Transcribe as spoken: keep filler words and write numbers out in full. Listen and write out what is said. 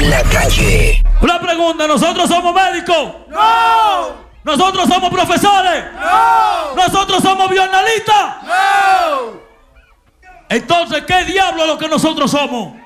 en la calle. Una pregunta, ¿nosotros somos médicos? ¡No! ¿Nosotros somos profesores? ¡No! ¿Nosotros somos bienalistas? ¡No! Entonces, ¿qué diablo es lo que nosotros somos?